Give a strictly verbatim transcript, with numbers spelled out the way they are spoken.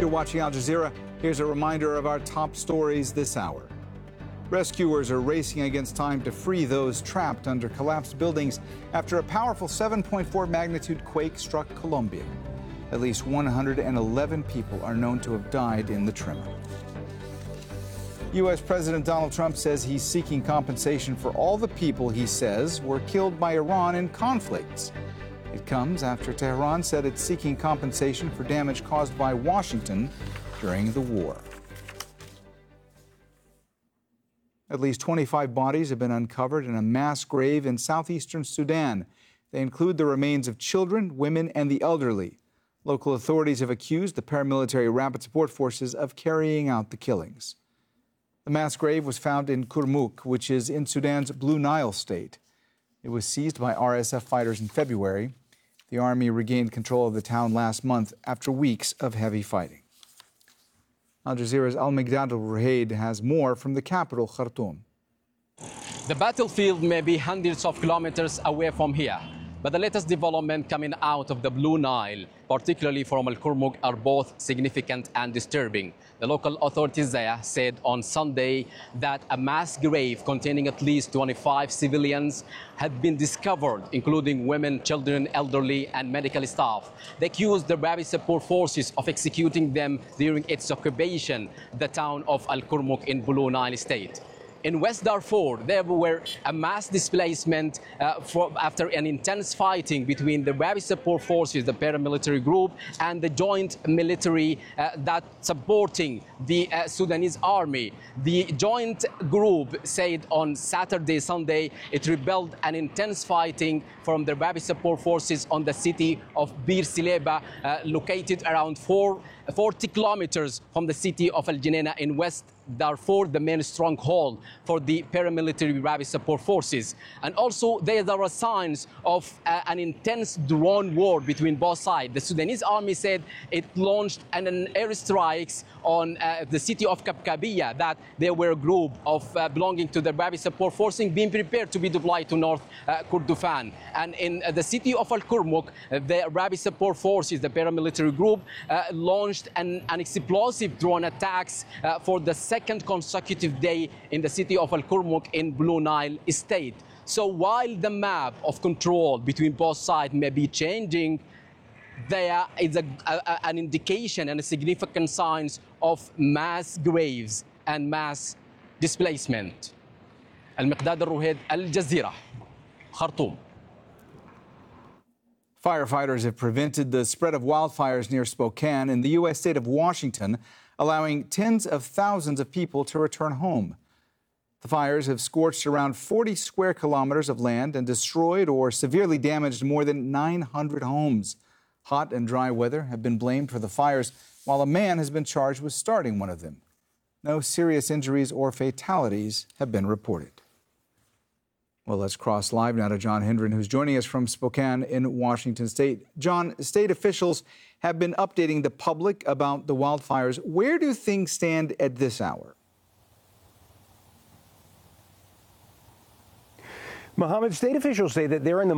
You're watching Al Jazeera. Here's a reminder of our top stories this hour. Rescuers are racing against time to free those trapped under collapsed buildings after a powerful seven point four magnitude quake struck Colombia. At least one hundred eleven people are known to have died in the tremor. U S President Donald Trump says he's seeking compensation for all the people he says were killed by Iran in conflicts. It comes after Tehran said it's seeking compensation for damage caused by Washington during the war. At least twenty-five bodies have been uncovered in a mass grave in southeastern Sudan. They include the remains of children, women, and the elderly. Local authorities have accused the paramilitary Rapid Support Forces of carrying out the killings. The mass grave was found in Kurmuk, which is in Sudan's Blue Nile state. It was seized by R S F fighters in February. The army regained control of the town last month after weeks of heavy fighting. Al Jazeera's Al-Miqdad al-Ruhaid has more from the capital, Khartoum. The battlefield may be hundreds of kilometers away from here, but the latest development coming out of the Blue Nile, particularly from Al-Kurmuk, are both significant and disturbing. The local authorities there said on Sunday that a mass grave containing at least twenty-five civilians had been discovered, including women, children, elderly, and medical staff. They accused the Rapid Support Forces of executing them during its occupation, the town of Al-Kurmuk in Blue Nile state. In West Darfur, there were a mass displacement uh, for, after an intense fighting between the Rapid Support Forces, the paramilitary group, and the joint military uh, that supporting the uh, Sudanese army. The joint group said on Saturday, Sunday, it rebelled an intense fighting from the Rapid Support Forces on the city of Bir Sileba, uh, located around four, forty kilometers from the city of Al Geneina in West Darfur, the main stronghold for the paramilitary Rapid Support Forces. And also there are signs of uh, an intense drone war between both sides. The Sudanese army said it launched an, an airstrikes on uh, the city of Kapkabiya, that there were a group of uh, belonging to the Rapid Support Forces being prepared to be deployed to North uh, Kordofan. And in uh, the city of Al-Kurmuk, uh, the Rapid Support Forces, the paramilitary group, uh, launched an, an explosive drone attacks uh, for the second consecutive day in the city of Al-Kurmuk in Blue Nile state. So while the map of control between both sides may be changing, there is a, a, an indication and a significant signs of mass graves and mass displacement. Al-Miqdad al-Ruhaid, Al Jazeera, Khartoum. Firefighters have prevented the spread of wildfires near Spokane in the U S state of Washington, allowing tens of thousands of people to return home. The fires have scorched around forty square kilometers of land and destroyed or severely damaged more than nine hundred homes. Hot and dry weather have been blamed for the fires, while a man has been charged with starting one of them. No serious injuries or fatalities have been reported. Well, let's cross live now to John Hendren, who's joining us from Spokane in Washington state. John, state officials have been updating the public about the wildfires. Where do things stand at this hour? Mohammed, state officials say that they're in the